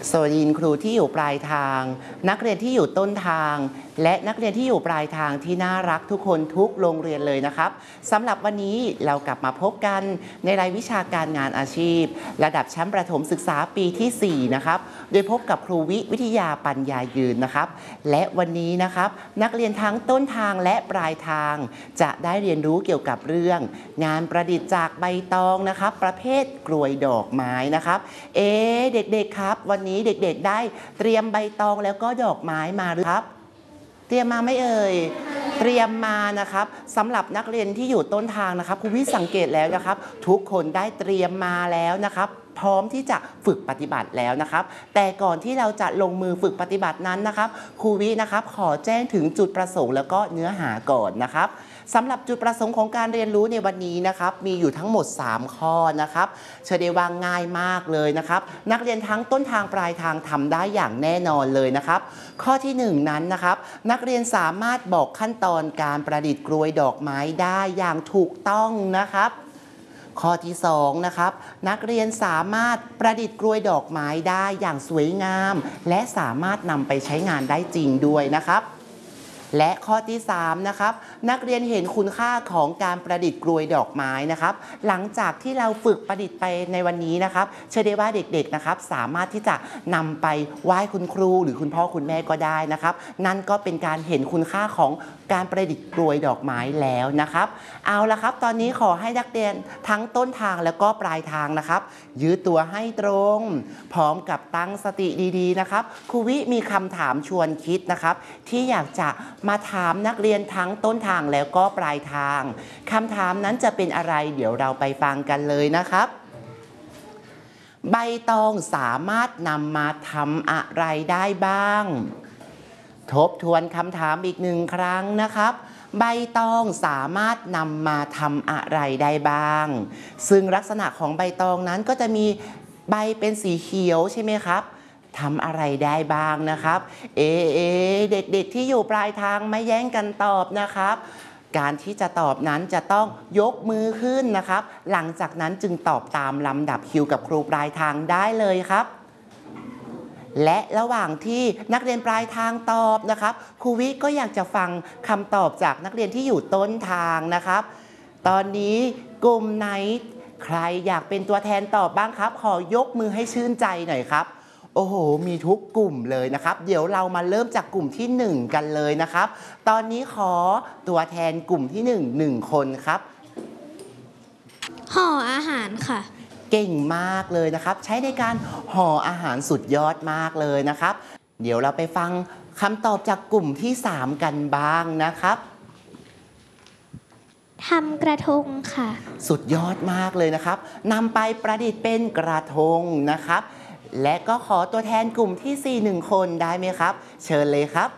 สวัสดีครูที่อยู่ปลายทางนักเรียนที่อยู่ต้นทางและนักเรียนที่อยู่ปลายทางที่น่ารักทุกคนทุกโรงเรียนเลยนะครับสำหรับวันนี้เรากลับมาพบกันในรายวิชาการงานอาชีพระดับชั้นประถมศึกษาปีที่4นะครับโดยพบกับครูวิทยาปัญญายืนนะครับและวันนี้นะครับนักเรียนทั้งต้นทางและปลายทางจะได้เรียนรู้เกี่ยวกับเรื่องงานประดิษฐ์จากใบตองนะครับประเภทกลวยดอกไม้นะครับเด็กๆครับวันนี้เด็กๆได้เตรียมใบตองแล้วก็ดอกไม้มาหรือครับเตรียมมาไหมเอ่ยเตรียมมานะครับสำหรับนักเรียนที่อยู่ต้นทางนะครับครูวิสังเกตแล้วนะครับทุกคนได้เตรียมมาแล้วนะครับพร้อมที่จะฝึกปฏิบัติแล้วนะครับแต่ก่อนที่เราจะลงมือฝึกปฏิบัตินั้นนะครับครูวินะครับขอแจ้งถึงจุดประสงค์แล้วก็เนื้อหาก่อนนะครับสำหรับจุดประสงค์ของการเรียนรู้ในวันนี้นะครับมีอยู่ทั้งหมด3ข้อนะครับเชื่อได้ว่าง่ายมากเลยนะครับนักเรียนทั้งต้นทางปลายทางทำได้อย่างแน่นอนเลยนะครับข้อที่1นั้นนะครับนักเรียนสามารถบอกขั้นตอนการประดิษฐ์กลวยดอกไม้ได้อย่างถูกต้องนะครับข้อที่2นะครับนักเรียนสามารถประดิษฐ์กลวยดอกไม้ได้อย่างสวยงามและสามารถนำไปใช้งานได้จริงด้วยนะครับและข้อที่3นะครับนักเรียนเห็นคุณค่าของการประดิษฐ์กลวยดอกไม้นะครับหลังจากที่เราฝึกประดิษฐ์ไปในวันนี้นะครับเชื่อได้ว่าเด็กๆนะครับสามารถที่จะนำไปไหว้คุณครูหรือคุณพ่อคุณแม่ก็ได้นะครับนั่นก็เป็นการเห็นคุณค่าของการประดิษฐ์กลวยดอกไม้แล้วนะครับเอาละครับตอนนี้ขอให้นักเรียนทั้งต้นทางแล้วก็ปลายทางนะครับยืดตัวให้ตรงพร้อมกับตั้งสติดีๆนะครับครูวิมีคำถามชวนคิดนะครับที่อยากจะมาถามนักเรียนทั้งต้นทางแล้วก็ปลายทางคำถามนั้นจะเป็นอะไรเดี๋ยวเราไปฟังกันเลยนะครับใบตองสามารถนำมาทำอะไรได้บ้างทบทวนคำถามอีก1 ครั้งนะครับใบตองสามารถนำมาทำอะไรได้บ้างซึ่งลักษณะของใบตองนั้นก็จะมีใบเป็นสีเขียวใช่ไหมครับทำอะไรได้บ้างนะครับเด็กๆที่อยู่ปลายทางไม่แย่งกันตอบนะครับการที่จะตอบนั้นจะต้องยกมือขึ้นนะครับหลังจากนั้นจึงตอบตามลำดับคิวกับครูปลายทางได้เลยครับและระหว่างที่นักเรียนปลายทางตอบนะครับครูวิก็อยากจะฟังคำตอบจากนักเรียนที่อยู่ต้นทางนะครับตอนนี้กลุ่มไหนใครอยากเป็นตัวแทนตอบบ้างครับขอยกมือให้ชื่นใจหน่อยครับโอ้โหมีทุกกลุ่มเลยนะครับเดี๋ยวเรามาเริ่มจากกลุ่มที่1กันเลยนะครับตอนนี้ขอตัวแทนกลุ่มที่1คนครับห่ออาหารค่ะเก่งมากเลยนะครับใช้ในการห่ออาหารสุดยอดมากเลยนะครับเดี๋ยวเราไปฟังคำตอบจากกลุ่มที่3กันบ้างนะครับทำกระทงค่ะสุดยอดมากเลยนะครับนำไปประดิษฐ์เป็นกระทงนะครับและก็ขอตัวแทนกลุ่มที่4 1คนได้ไหมครับเชิญเลยครับ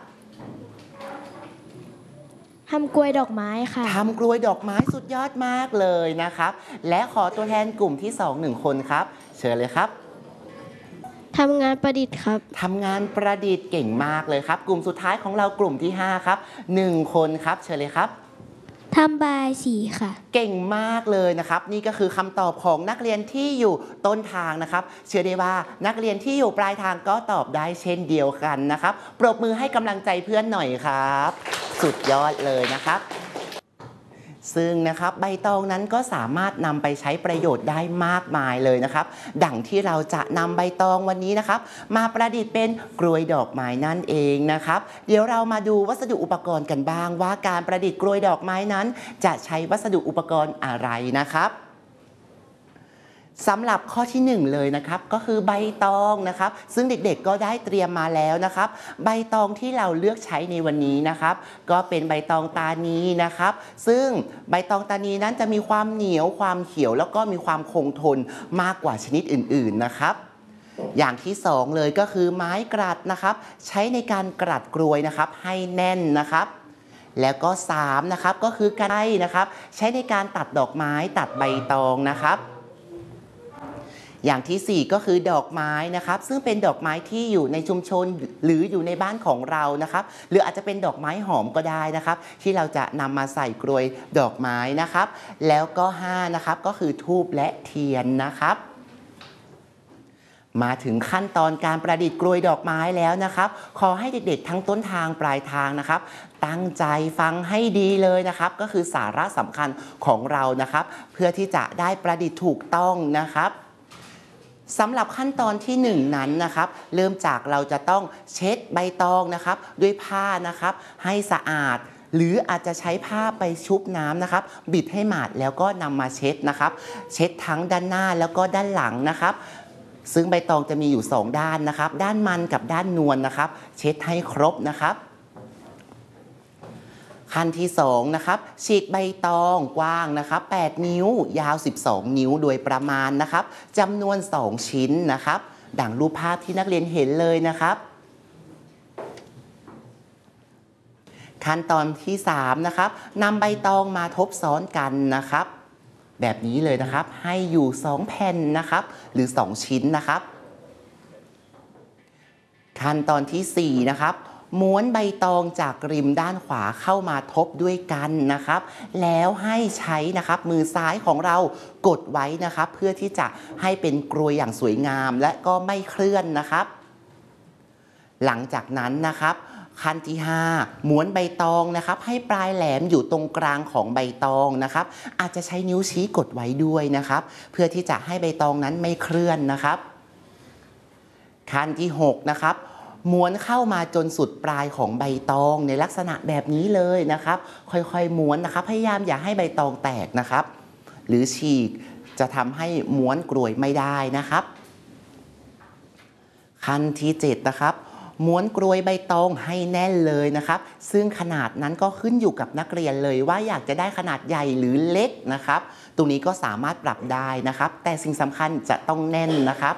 ทำกล้วยดอกไม้ค่ะทำกล้วยดอกไม้สุดยอดมากเลยนะครับและขอตัวแทนกลุ่มที่2 1คนครับเชิญเลยครับทำงานประดิษฐ์ครับทำงานประดิษฐ์เก่งมากเลยครับกลุ่มสุดท้ายของเรากลุ่มที่5ครับ1คนครับเชิญเลยครับทำบายสีค่ะเก่งมากเลยนะครับนี่ก็คือคำตอบของนักเรียนที่อยู่ต้นทางนะครับเชื่อได้ว่านักเรียนที่อยู่ปลายทางก็ตอบได้เช่นเดียวกันนะครับปรบมือให้กำลังใจเพื่อนหน่อยครับสุดยอดเลยนะครับซึ่งนะครับใบตองนั้นก็สามารถนำไปใช้ประโยชน์ได้มากมายเลยนะครับดังที่เราจะนำใบตองวันนี้นะครับมาประดิษฐ์เป็นกลวยดอกไม้นั่นเองนะครับเดี๋ยวเรามาดูวัสดุอุปกรณ์กันบ้างว่าการประดิษฐ์กลวยดอกไม้นั้นจะใช้วัสดุอุปกรณ์อะไรนะครับสำหรับข้อที่1เลยนะครับก็คือใบตองนะครับซึ่งเด็กๆก็ได้เตรียมมาแล้วนะครับใบตองที่เราเลือกใช้ในวันนี้นะครับก็เป็นใบตองตานีนะครับซึ่งใบตองตานีนั้นจะมีความเหนียวความเขียวแล้วก็มีความคงทนมากกว่าชนิดอื่นๆนะครับอย่างที่2เลยก็คือไม้กรัดนะครับใช้ในการกรัดกลวยนะครับให้แน่นนะครับแล้วก็3นะครับก็คือกรรไกรนะครับใช้ในการตัดดอกไม้ตัดใบตองนะครับอย่างที่4ก็คือดอกไม้นะครับซึ่งเป็นดอกไม้ที่อยู่ในชุมชนหรืออยู่ในบ้านของเรานะครับหรืออาจจะเป็นดอกไม้หอมก็ได้นะครับที่เราจะนำมาใส่กลวยดอกไม้นะครับแล้วก็5นะครับก็คือธูปและเทียนนะครับมาถึงขั้นตอนการประดิษฐ์กลวยดอกไม้แล้วนะครับขอให้เด็กๆทั้งต้นทางปลายทางนะครับตั้งใจฟังให้ดีเลยนะครับก็คือสาระสำคัญของเรานะครับเพื่อที่จะได้ประดิษฐ์ถูกต้องนะครับสำหรับขั้นตอนที่1นั้นนะครับเริ่มจากเราจะต้องเช็ดใบตองนะครับด้วยผ้านะครับให้สะอาดหรืออาจจะใช้ผ้าไปชุบน้ำนะครับบิดให้หมาดแล้วก็นำมาเช็ดนะครับเช็ดทั้งด้านหน้าแล้วก็ด้านหลังนะครับซึ่งใบตองจะมีอยู่2ด้านนะครับด้านมันกับด้านนวลนะครับเช็ดให้ครบนะครับขั้นที่2นะครับฉีกใบตองกว้างนะครับ8นิ้วยาว12นิ้วโดยประมาณนะครับจำนวน2ชิ้นนะครับดังรูปภาพที่นักเรียนเห็นเลยนะครับขั้นตอนที่3นะครับนำใบตองมาทบซ้อนกันนะครับแบบนี้เลยนะครับให้อยู่2แผ่นนะครับหรือ2ชิ้นนะครับขั้นตอนที่4นะครับม้วนใบตองจากริมด้านขวาเข้ามาทบด้วยกันนะครับแล้วให้ใช้นะครับมือซ้ายของเรากดไว้นะครับเพื่อที่จะให้เป็นกลวยอย่างสวยงามและก็ไม่เคลื่อนนะครับหลังจากนั้นนะครับขั้นที่5ม้วนใบตองนะครับให้ปลายแหลมอยู่ตรงกลางของใบตองนะครับอาจจะใช้นิ้วชี้กดไว้ด้วยนะครับเพื่อที่จะให้ใบตองนั้นไม่เคลื่อนนะครับขั้นที่6นะครับม้วนเข้ามาจนสุดปลายของใบตองในลักษณะแบบนี้เลยนะครับค่อยๆม้วนนะครับพยายามอย่าให้ใบตองแตกนะครับหรือฉีกจะทำให้ม้วนกลวยไม่ได้นะครับขั้นที่7นะครับม้วนกลวยใบตองให้แน่นเลยนะครับซึ่งขนาดนั้นก็ขึ้นอยู่กับนักเรียนเลยว่าอยากจะได้ขนาดใหญ่หรือเล็กนะครับตรงนี้ก็สามารถปรับได้นะครับแต่สิ่งสำคัญจะต้องแน่นนะครับ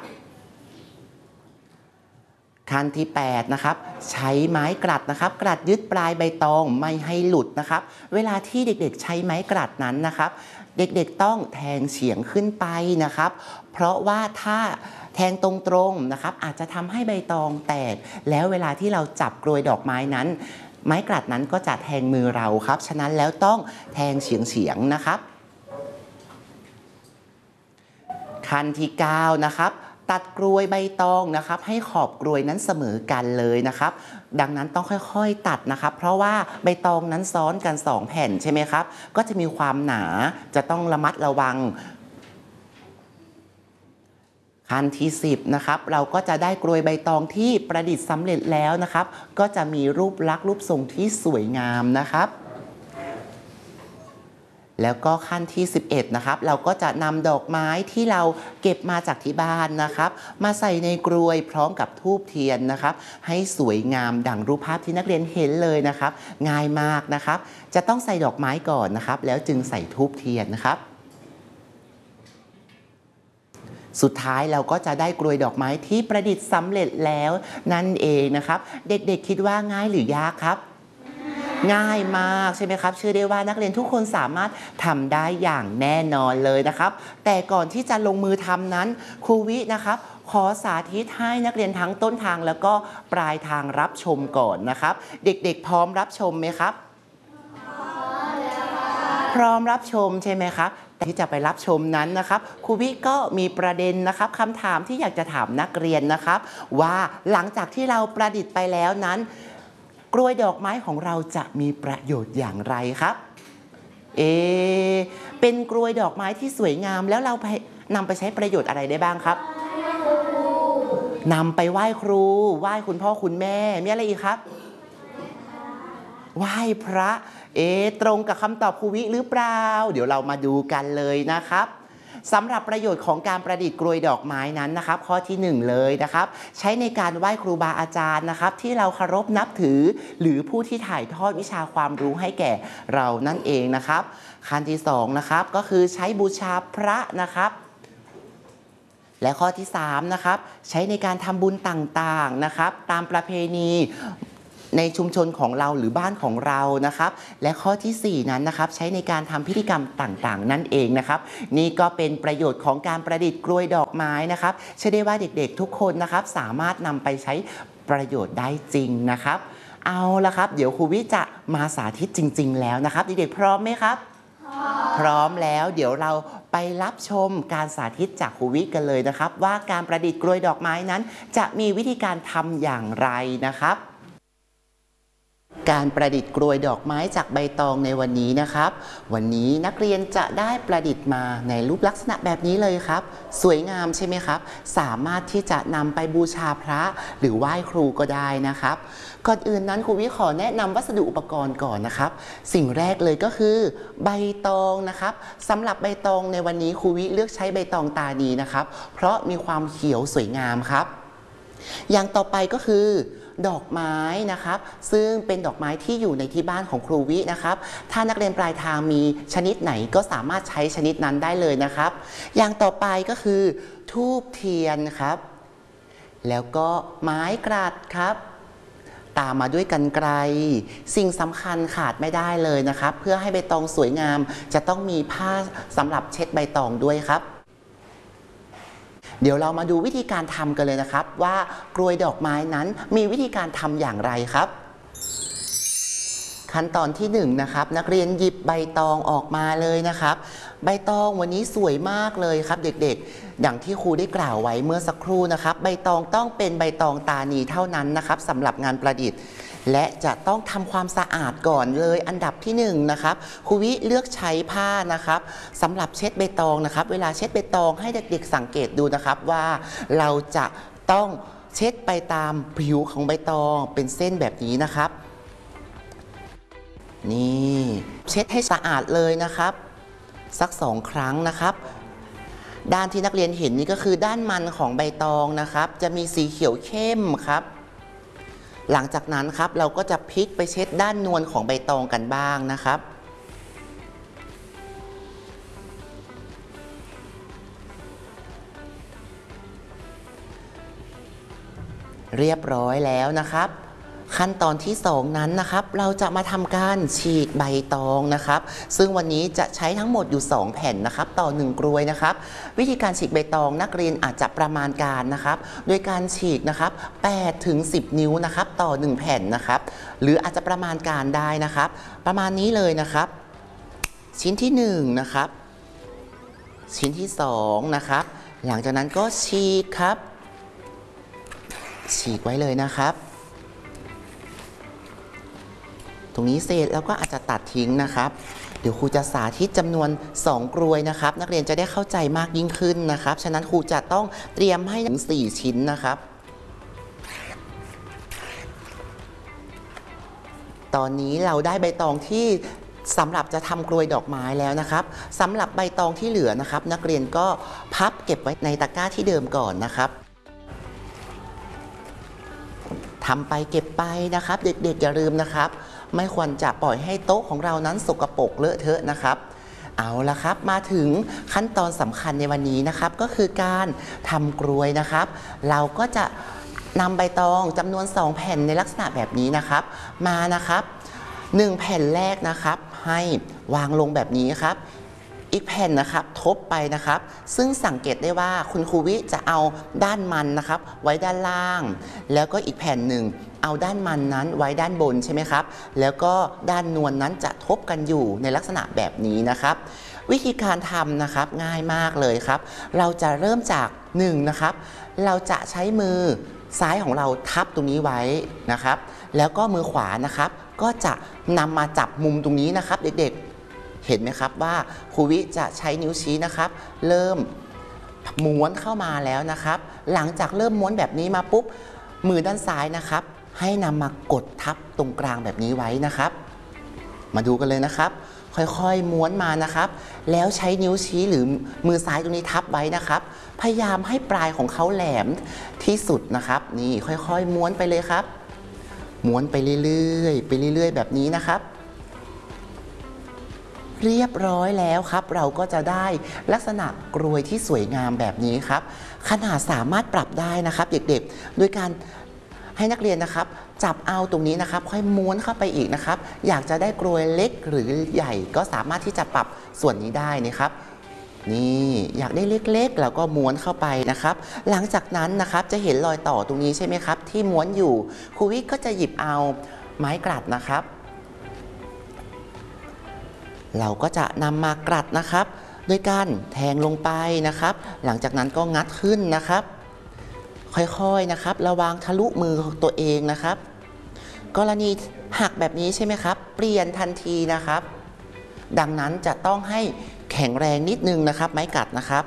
ขั้นที่8นะครับใช้ไม้กลัดนะครับกลัดยึดปลายใบตองไม่ให้หลุดนะครับเวลาที่เด็กๆใช้ไม้กลัดนั้นนะครับเด็กๆต้องแทงเฉียงขึ้นไปนะครับเพราะว่าถ้าแทงตรงๆนะครับอาจจะทำให้ใบตองแตกแล้วเวลาที่เราจับกลวยดอกไม้นั้นไม้กลัดนั้นก็จะแทงมือเราครับฉะนั้นแล้วต้องแทงเฉียงๆนะครับขั้นที่9นะครับตัดกลวยใบตองนะครับให้ขอบกลวยนั้นเสมอกันเลยนะครับดังนั้นต้องค่อยๆตัดนะครับเพราะว่าใบตองนั้นซ้อนกัน2แผ่นใช่ไหมครับก็จะมีความหนาจะต้องระมัดระวังขั้นที่10นะครับเราก็จะได้กลวยใบตองที่ประดิษฐ์สำเร็จแล้วนะครับก็จะมีรูปลักษณ์รูปทรงที่สวยงามนะครับแล้วก็ขั้นที่11นะครับเราก็จะนำดอกไม้ที่เราเก็บมาจากที่บ้านนะครับมาใส่ในกลวยพร้อมกับธูปเทียนนะครับให้สวยงามดังรูปภาพที่นักเรียนเห็นเลยนะครับง่ายมากนะครับจะต้องใส่ดอกไม้ก่อนนะครับแล้วจึงใส่ธูปเทียนนะครับสุดท้ายเราก็จะได้กลวยดอกไม้ที่ประดิษฐ์สำเร็จแล้วนั่นเองนะครับเด็กๆคิดว่าง่ายหรือยากครับง่ายมากใช่ไหมครับเชื่อได้ว่านักเรียนทุกคนสามารถทำได้อย่างแน่นอนเลยนะครับแต่ก่อนที่จะลงมือทำนั้นครูวินะครับขอสาธิตให้นักเรียนทั้งต้นทางแล้วก็ปลายทางรับชมก่อนนะครับเด็กๆพร้อมรับชมไหมครับพร้อมรับชมใช่ไหมครับแต่ที่จะไปรับชมนั้นนะครับครูวิก็มีประเด็นนะครับคำถามที่อยากจะถามนักเรียนนะครับว่าหลังจากที่เราประดิษฐ์ไปแล้วนั้นกลวยดอกไม้ของเราจะมีประโยชน์อย่างไรครับเป็นกลวยดอกไม้ที่สวยงามแล้วเรานำไปใช้ประโยชน์อะไรได้บ้างครับนำไปไหว้ครูไหว้คุณพ่อคุณแม่มีอะไรอีกครับไหว้พระตรงกับคำตอบครูวิหรือเปล่าเดี๋ยวเรามาดูกันเลยนะครับสำหรับประโยชน์ของการประดิษฐ์กลวยดอกไม้นั้นนะครับข้อที่1เลยนะครับใช้ในการไหว้ครูบาอาจารย์นะครับที่เราเคารพนับถือหรือผู้ที่ถ่ายทอดวิชาความรู้ให้แก่เรานั่นเองนะครับขั้นที่2นะครับก็คือใช้บูชาพระนะครับและข้อที่3นะครับใช้ในการทำบุญต่างๆนะครับตามประเพณีในชุมชนของเราหรือบ้านของเรานะครับและข้อที่4นั้นนะครับใช้ในการทำพิธีกรรมต่างๆนั่นเองนะครับนี่ก็เป็นประโยชน์ของการประดิษฐ์กลวยดอกไม้นะครับเชื่อได้ว่าเด็กๆทุกคนนะครับสามารถนำไปใช้ประโยชน์ได้จริงนะครับเอาละครับเดี๋ยวครูวิจะมาสาธิตจริงๆแล้วนะครับเด็กๆพร้อมไหมครับพร้อมแล้วเดี๋ยวเราไปรับชมการสาธิตจากครูวิกันเลยนะครับว่าการประดิษฐ์กลวยดอกไม้นั้นจะมีวิธีการทำอย่างไรนะครับการประดิษฐ์กลวยดอกไม้จากใบตองในวันนี้นะครับวันนี้นักเรียนจะได้ประดิษฐ์มาในรูปลักษณะแบบนี้เลยครับสวยงามใช่ไหมครับสามารถที่จะนำไปบูชาพระหรือไหว้ครูก็ได้นะครับก่อนอื่นนั้นครูวิขอแนะนำวัสดุอุปกรณ์ก่อนนะครับสิ่งแรกเลยก็คือใบตองนะครับสำหรับใบตองในวันนี้ครูวิเลือกใช้ใบตองตานีนะครับเพราะมีความเขียวสวยงามครับอย่างต่อไปก็คือดอกไม้นะครับซึ่งเป็นดอกไม้ที่อยู่ในที่บ้านของครูวินะครับถ้านักเรียนปลายทางมีชนิดไหนก็สามารถใช้ชนิดนั้นได้เลยนะครับอย่างต่อไปก็คือธูปเทียนครับแล้วก็ไม้กรัดครับตามมาด้วยกรรไกรสิ่งสำคัญขาดไม่ได้เลยนะครับเพื่อให้ใบตองสวยงามจะต้องมีผ้าสำหรับเช็ดใบตองด้วยครับเดี๋ยวเรามาดูวิธีการทำกันเลยนะครับว่ากลวยดอกไม้นั้นมีวิธีการทำอย่างไรครับขั้นตอนที่1นะครับนักเรียนหยิบใบตองออกมาเลยนะครับใบตองวันนี้สวยมากเลยครับเด็กๆอย่างที่ครูได้กล่าวไว้เมื่อสักครู่นะครับใบตองต้องเป็นใบตองตานีเท่านั้นนะครับสำหรับงานประดิษฐ์และจะต้องทำความสะอาดก่อนเลยอันดับที่1นะครับครูวิเลือกใช้ผ้านะครับสำหรับเช็ดใบตองนะครับเวลาเช็ดใบตองให้เด็กๆสังเกตดูนะครับว่าเราจะต้องเช็ดไปตามผิวของใบตองเป็นเส้นแบบนี้นะครับนี่เช็ดให้สะอาดเลยนะครับสัก2 ครั้งนะครับด้านที่นักเรียนเห็นนี่ก็คือด้านมันของใบตองนะครับจะมีสีเขียวเข้มครับหลังจากนั้นครับเราก็จะพลิกไปเช็ดด้านนวลของใบตองกันบ้างนะครับเรียบร้อยแล้วนะครับขั้นตอนที่2นั้นนะครับเราจะมาทำการฉีกใบตองนะครับซึ่งวันนี้จะใช้ทั้งหมดอยู่2 แผ่นนะครับต่อ1 กลวยนะครับวิธีการฉีกใบตองนักเรียนอาจจะประมาณการนะครับโดยการฉีกนะครับ8 ถึง 10 นิ้วนะครับต่อ1 แผ่นนะครับหรืออาจจะประมาณการได้นะครับประมาณนี้เลยนะครับชิ้นที่1นะครับชิ้นที่2นะครับหลังจากนั้นก็ฉีกครับฉีกไว้เลยนะครับตรงนี้เสร็จแล้วก็อาจจะตัดทิ้งนะครับเดี๋ยวครูจะสาธิตจำนวน2 กลวยนะครับนักเรียนจะได้เข้าใจมากยิ่งขึ้นนะครับฉะนั้นครูจะต้องเตรียมให้ถึง4 ชิ้นนะครับตอนนี้เราได้ใบตองที่สำหรับจะทำกลวยดอกไม้แล้วนะครับสำหรับใบตองที่เหลือนะครับนักเรียนก็พับเก็บไว้ในตะกร้าที่เดิมก่อนนะครับทำไปเก็บไปนะครับเด็กๆอย่าลืมนะครับไม่ควรจะปล่อยให้โต๊ะของเรานั้นสกปรกเลอะเทอะนะครับเอาละครับมาถึงขั้นตอนสำคัญในวันนี้นะครับก็คือการทำกลวยนะครับเราก็จะนำใบตองจำนวน2 แผ่นในลักษณะแบบนี้นะครับมานะครับ1 แผ่นแรกนะครับให้วางลงแบบนี้ครับอีกแผ่นนะครับทบไปนะครับซึ่งสังเกตได้ว่าคุณครูวิจะเอาด้านมันนะครับไว้ด้านล่างแล้วก็อีกแผ่นหนึ่งเอาด้านมันนั้นไว้ด้านบนใช่ไหมครับแล้วก็ด้านนวล นั้นจะทบกันอยู่ในลักษณะแบบนี้นะครับวิธีการทำนะครับง่ายมากเลยครับเราจะเริ่มจาก1นะครับเราจะใช้มือซ้ายของเราทับตรงนี้ไว้นะครับแล้วก็มือขวานะครับก็จะนำมาจับมุมตรงนี้นะครับเด็กๆเห็นไหมครับว่าครูวิจะใช้นิ้วชี้นะครับเริ่มม้วนเข้ามาแล้วนะครับหลังจากเริ่มม้วนแบบนี้มาปุ๊บมือด้านซ้ายนะครับให้นำมากดทับตรงกลางแบบนี้ไว้นะครับมาดูกันเลยนะครับค่อยๆม้วนมานะครับแล้วใช้นิ้วชี้หรือมือซ้ายตรงนี้ทับไว้นะครับพยายามให้ปลายของเขาแหลมที่สุดนะครับนี่ค่อยๆม้วนไปเลยครับม้วนไปเรื่อยๆไปเรื่อยๆแบบนี้นะครับเรียบร้อยแล้วครับเราก็จะได้ลักษณะกลวยที่สวยงามแบบนี้ครับขนาดสามารถปรับได้นะครับเด็กๆโดยการให้นักเรียนนะครับจับเอาตรงนี้นะครับค่อยม้วนเข้าไปอีกนะครับอยากจะได้กลวยเล็กหรือใหญ่ก็สามารถที่จะปรับส่วนนี้ได้นะครับนี่อยากได้เล็กๆแล้วก็ม้วนเข้าไปนะครับหลังจากนั้นนะครับจะเห็นรอยต่อตรงนี้ใช่ไหมครับที่ม้วนอยู่ครูวิก็จะหยิบเอาไม้กลัดนะครับเราก็จะนำมากลัดนะครับด้วยการแทงลงไปนะครับ หลังจากนั้นก็งัดขึ้นนะครับ ค่อยๆนะครับระวังทะลุมือของตัวเองนะครับกรณีหักแบบนี้ใช่ไหมครับเปลี่ยนทันทีนะครับดังนั้นจะต้องให้แข็งแรงนิดนึงนะครับไม้กัดนะครับ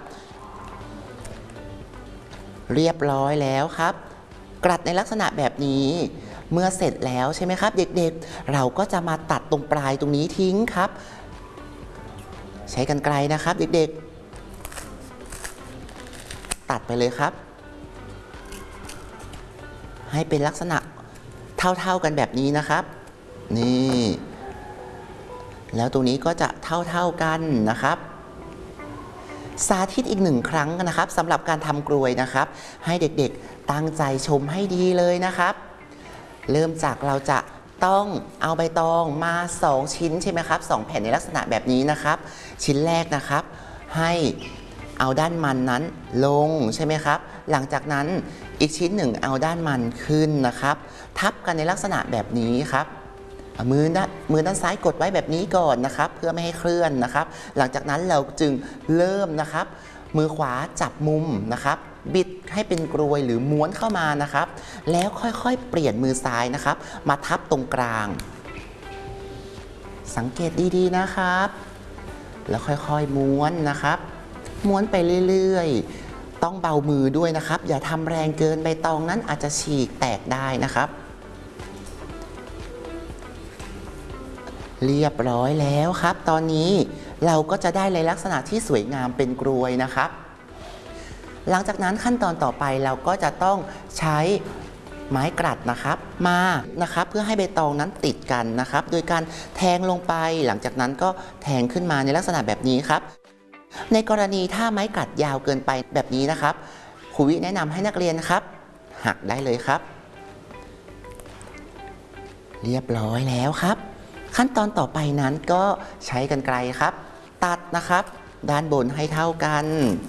เรียบร้อยแล้วครับกรัดในลักษณะแบบนี้เมื่อเสร็จแล้วใช่ไหมครับเด็กๆเราก็จะมาตัดตรงปลายตรงนี้ทิ้งครับใช้กรรไกรนะครับเด็กๆตัดไปเลยครับให้เป็นลักษณะเท่าๆกันแบบนี้นะครับนี่แล้วตรงนี้ก็จะเท่าๆกันนะครับสาธิตอีก1 ครั้งนะครับสำหรับการทำกลวยนะครับให้เด็กๆตั้งใจชมให้ดีเลยนะครับเริ่มจากเราจะต้องเอาใบตองมา2 ชิ้นใช่ไหมครับ2 แผ่นในลักษณะแบบนี้นะครับชิ้นแรกนะครับให้เอาด้านมันนั้นลงใช่ไหมครับหลังจากนั้นอีกชิ้นหนึ่งเอาด้านมันขึ้นนะครับทับกันในลักษณะแบบนี้ครับมือด้านซ้ายกดไว้แบบนี้ก่อนนะครับเพื่อไม่ให้เคลื่อนนะครับหลังจากนั้นเราจึงเริ่มนะครับมือขวาจับมุมนะครับบิดให้เป็นกรวยหรือม้วนเข้ามานะครับแล้วค่อยๆเปลี่ยนมือซ้ายนะครับมาทับตรงกลางสังเกตดีๆนะครับแล้วค่อยๆม้วนนะครับม้วนไปเรื่อยๆต้องเบามือด้วยนะครับอย่าทำแรงเกินใบตองนั้นอาจจะฉีกแตกได้นะครับเรียบร้อยแล้วครับตอนนี้เราก็จะได้ในลักษณะที่สวยงามเป็นกรวยนะครับหลังจากนั้นขั้นตอนต่อไปเราก็จะต้องใช้ไม้กลัดนะครับมานะครับเพื่อให้ใบตองนั้นติดกันนะครับโดยการแทงลงไปหลังจากนั้นก็แทงขึ้นมาในลักษณะแบบนี้ครับในกรณีถ้าไม้กลัดยาวเกินไปแบบนี้นะครับครูวิแนะนำให้นักเรียนครับหักได้เลยครับเรียบร้อยแล้วครับขั้นตอนต่อไปนั้นก็ใช้กรรไกรครับตัดนะครับด้านบนให้เท่ากัน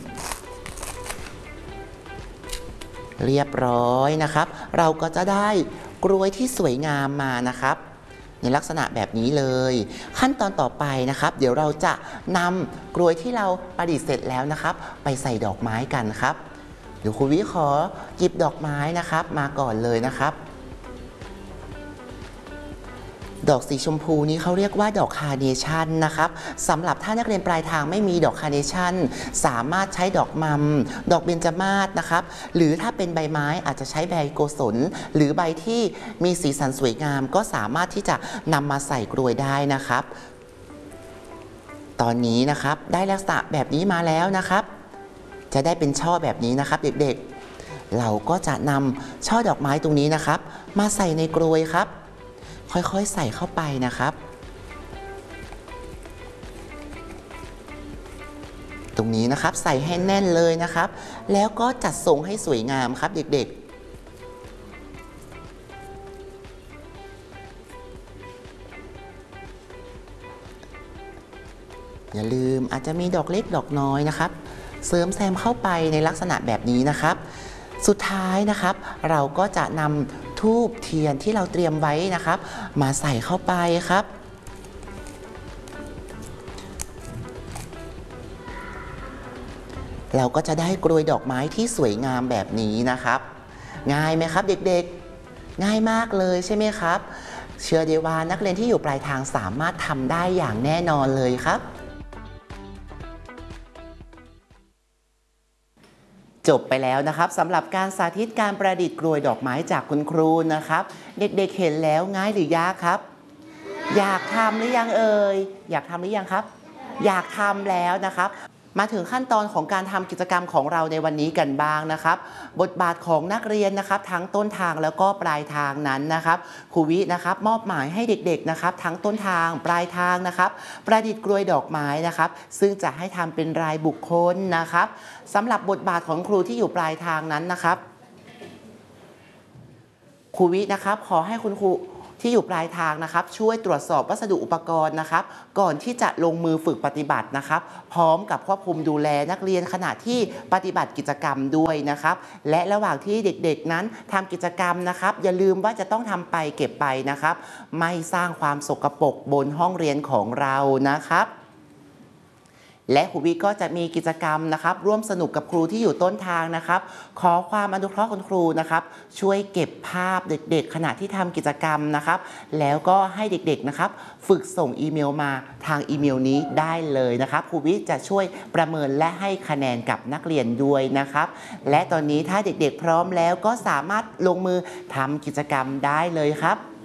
เรียบร้อยนะครับเราก็จะได้กรวยที่สวยงามมานะครับในลักษณะแบบนี้เลยขั้นตอนต่อไปนะครับเดี๋ยวเราจะนำกรวยที่เราประดิษฐ์เสร็จแล้วนะครับไปใส่ดอกไม้กันครับเดี๋ยวครูวิขอหยิบดอกไม้นะครับมาก่อนเลยนะครับดอกสีชมพูนี้เขาเรียกว่าดอกคาร์เนชั่นนะครับสำหรับถ้านักเรียนปลายทางไม่มีดอกคาร์เนชั่นสามารถใช้ดอกมัมดอกเบญจมาศนะครับหรือถ้าเป็นใบไม้อาจจะใช้ใบโกศลหรือใบที่มีสีสันสวยงามก็สามารถที่จะนำมาใส่กรวยได้นะครับตอนนี้นะครับได้ลักษณะแบบนี้มาแล้วนะครับจะได้เป็นช่อแบบนี้นะครับเด็กๆเราก็จะนำช่อดอกไม้ตรงนี้นะครับมาใส่ในกรวยครับค่อยๆใส่เข้าไปนะครับตรงนี้นะครับใส่ให้แน่นเลยนะครับแล้วก็จัดทรงให้สวยงามครับเด็กๆอย่าลืมอาจจะมีดอกเล็กดอกน้อยนะครับเสริมแซมเข้าไปในลักษณะแบบนี้นะครับสุดท้ายนะครับเราก็จะนำธูปเทียนที่เราเตรียมไว้นะครับมาใส่เข้าไปครับเราก็จะได้กรวยดอกไม้ที่สวยงามแบบนี้นะครับง่ายไหมครับเด็กๆง่ายมากเลยใช่ไหมครับเชื่อได้ว่านักเรียนที่อยู่ปลายทางสามารถทำได้อย่างแน่นอนเลยครับจบไปแล้วนะครับสำหรับการสาธิตการประดิษฐ์กรวยดอกไม้จากคุณครูนะครับเด็กๆเห็นแล้วง่ายหรือยากครับอยากทำหรือยังเอ่ยอยากทำหรือยังครับอยากทำแล้วนะครับมาถึงขั้นตอนของการทำกิจกรรมของเราในวันนี้กันบ้างนะครับบทบาทของนักเรียนนะครับทั้งต้นทางแล้วก็ปลายทางนั้นนะครับครูวินะครับมอบหมายให้เด็กๆนะครับทั้งต้นทางปลายทางนะครับประดิษฐ์กรวยดอกไม้นะครับซึ่งจะให้ทำเป็นรายบุคคลนะครับสำหรับบทบาทของครูที่อยู่ปลายทางนั้นนะครับครูวินะครับขอให้คุณครูที่อยู่ปลายทางนะครับช่วยตรวจสอบวัสดุอุปกรณ์นะครับก่อนที่จะลงมือฝึกปฏิบัตินะครับพร้อมกับควบคุมดูแลนักเรียนขณะที่ปฏิบัติกิจกรรมด้วยนะครับและระหว่างที่เด็กๆนั้นทำกิจกรรมนะครับอย่าลืมว่าจะต้องทำไปเก็บไปนะครับไม่สร้างความสกปรกบนห้องเรียนของเรานะครับและครูวิก็จะมีกิจกรรมนะครับร่วมสนุกกับครูที่อยู่ต้นทางนะครับขอความอนุเคราะห์คุณครูนะครับช่วยเก็บภาพเด็กๆขณะที่ทำกิจกรรมนะครับแล้วก็ให้เด็กๆนะครับฝึกส่งอีเมลมาทางอีเมลนี้ได้เลยนะครับครูวิจะช่วยประเมินและให้คะแนนกับนักเรียนด้วยนะครับและตอนนี้ถ้าเด็กๆพร้อมแล้วก็สามารถลงมือทำกิจกรรมได้เลยครับ